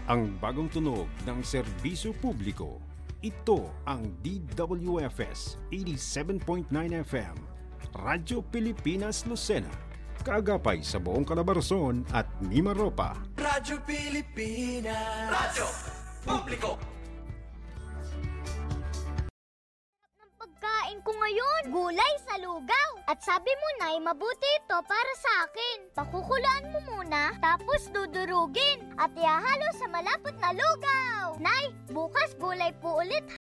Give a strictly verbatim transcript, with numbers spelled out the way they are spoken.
Ang bagong tunog ng serbisyo publiko. Ito ang D W F S eighty-seven point nine F M, Radyo Pilipinas Lucena. Kaagapay sa buong Calabarzon at Mimaropa. Radyo Pilipinas. Radyo Publiko. Pagkain ko ngayon, gulay sa lugaw. At sabi mo, Nay, mabuti ito para sa akin. Pakukulaan mo muna, tapos dudurugin. At ihahalo sa malapot na lugaw. Nay, bukas gulay po ulit